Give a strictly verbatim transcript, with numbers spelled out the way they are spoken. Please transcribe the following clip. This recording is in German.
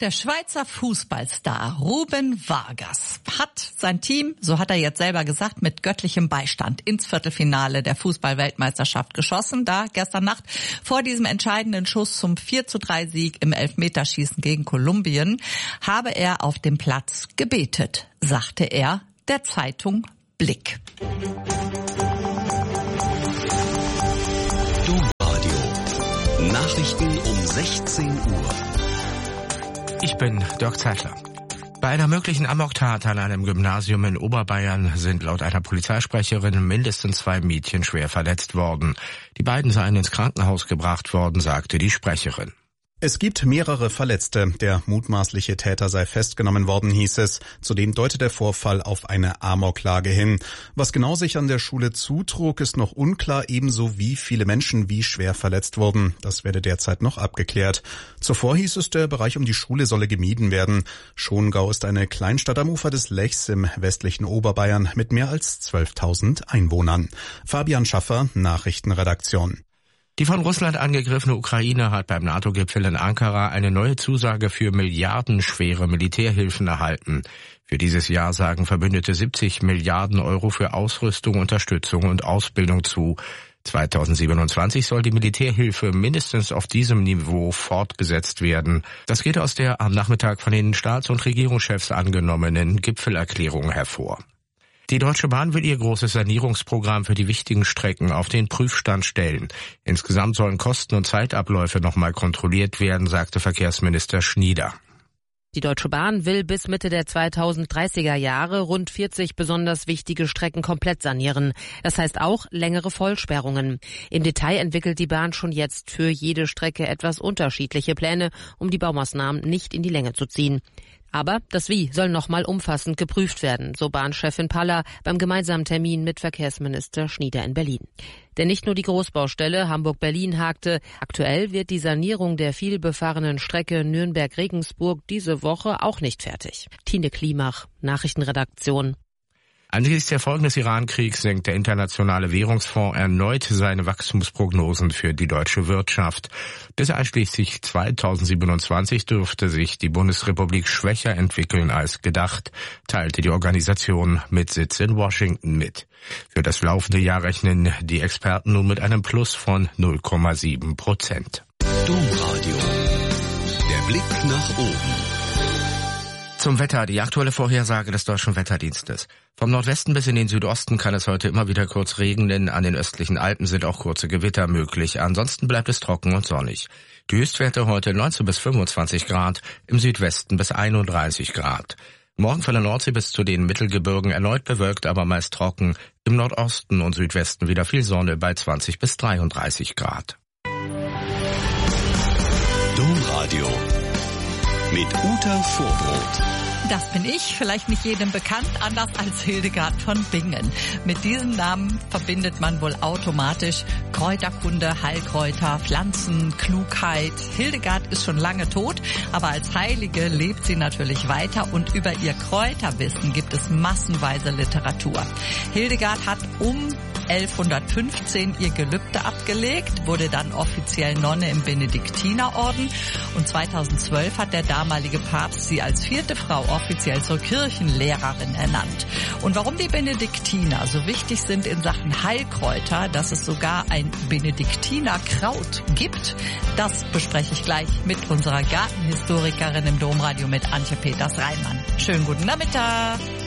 Der Schweizer Fußballstar Ruben Vargas hat sein Team, so hat er jetzt selber gesagt, mit göttlichem Beistand ins Viertelfinale der Fußball-Weltmeisterschaft geschossen. Da gestern Nacht vor diesem entscheidenden Schuss zum vier zu drei Sieg im Elfmeterschießen gegen Kolumbien habe er auf dem Platz gebetet, sagte er der Zeitung Blick. Domradio. Nachrichten um sechzehn Uhr. Ich bin Dirk Zeitler. Bei einer möglichen Amoktat an einem Gymnasium in Oberbayern sind laut einer Polizeisprecherin mindestens zwei Mädchen schwer verletzt worden. Die beiden seien ins Krankenhaus gebracht worden, sagte die Sprecherin. Es gibt mehrere Verletzte. Der mutmaßliche Täter sei festgenommen worden, hieß es. Zudem deutet der Vorfall auf eine Amoklage hin. Was genau sich an der Schule zutrug, ist noch unklar, ebenso wie viele Menschen wie schwer verletzt wurden. Das werde derzeit noch abgeklärt. Zuvor hieß es, der Bereich um die Schule solle gemieden werden. Schongau ist eine Kleinstadt am Ufer des Lechs im westlichen Oberbayern mit mehr als zwölftausend Einwohnern. Fabian Schaffer, Nachrichtenredaktion. Die von Russland angegriffene Ukraine hat beim NATO-Gipfel in Ankara eine neue Zusage für milliardenschwere Militärhilfen erhalten. Für dieses Jahr sagen Verbündete siebzig Milliarden Euro für Ausrüstung, Unterstützung und Ausbildung zu. zweitausendsiebenundzwanzig soll die Militärhilfe mindestens auf diesem Niveau fortgesetzt werden. Das geht aus der am Nachmittag von den Staats- und Regierungschefs angenommenen Gipfelerklärung hervor. Die Deutsche Bahn will ihr großes Sanierungsprogramm für die wichtigen Strecken auf den Prüfstand stellen. Insgesamt sollen Kosten und Zeitabläufe nochmal kontrolliert werden, sagte Verkehrsminister Schnieder. Die Deutsche Bahn will bis Mitte der zweitausenddreißiger Jahre rund vierzig besonders wichtige Strecken komplett sanieren. Das heißt auch längere Vollsperrungen. Im Detail entwickelt die Bahn schon jetzt für jede Strecke etwas unterschiedliche Pläne, um die Baumaßnahmen nicht in die Länge zu ziehen. Aber das Wie soll nochmal umfassend geprüft werden, so Bahnchefin Paller beim gemeinsamen Termin mit Verkehrsminister Schnieder in Berlin. Denn nicht nur die Großbaustelle Hamburg-Berlin hakte. Aktuell wird die Sanierung der vielbefahrenen Strecke Nürnberg-Regensburg diese Woche auch nicht fertig. Tine Klimach, Nachrichtenredaktion. Angesichts der Folgen des Iran-Kriegs senkt der Internationale Währungsfonds erneut seine Wachstumsprognosen für die deutsche Wirtschaft. Bis einschließlich zweitausendsiebenundzwanzig dürfte sich die Bundesrepublik schwächer entwickeln als gedacht, teilte die Organisation mit Sitz in Washington mit. Für das laufende Jahr rechnen die Experten nun mit einem Plus von null Komma sieben Prozent. Domradio. Der Blick nach oben. Zum Wetter, die aktuelle Vorhersage des Deutschen Wetterdienstes. Vom Nordwesten bis in den Südosten kann es heute immer wieder kurz regnen, an den östlichen Alpen sind auch kurze Gewitter möglich, ansonsten bleibt es trocken und sonnig. Die Höchstwerte heute neunzehn bis fünfundzwanzig Grad, im Südwesten bis einunddreißig Grad. Morgen von der Nordsee bis zu den Mittelgebirgen erneut bewölkt, aber meist trocken, im Nordosten und Südwesten wieder viel Sonne bei zwanzig bis dreiunddreißig Grad. Domradio mit Uta Vorbrot. Das bin ich, vielleicht nicht jedem bekannt, anders als Hildegard von Bingen. Mit diesem Namen verbindet man wohl automatisch Kräuterkunde, Heilkräuter, Pflanzen, Klugheit. Hildegard ist schon lange tot, aber als Heilige lebt sie natürlich weiter und über ihr Kräuterwissen gibt es massenweise Literatur. Hildegard hat um elfhundertfünfzehn ihr Gelübde abgelegt, wurde dann offiziell Nonne im Benediktinerorden und zweitausendzwölf hat der damalige Papst sie als vierte Frau offiziell zur Kirchenlehrerin ernannt. Und warum die Benediktiner so wichtig sind in Sachen Heilkräuter, dass es sogar ein Benediktinerkraut gibt, das bespreche ich gleich mit unserer Gartenhistorikerin im Domradio, mit Antje Peters-Reimann. Schönen guten Nachmittag.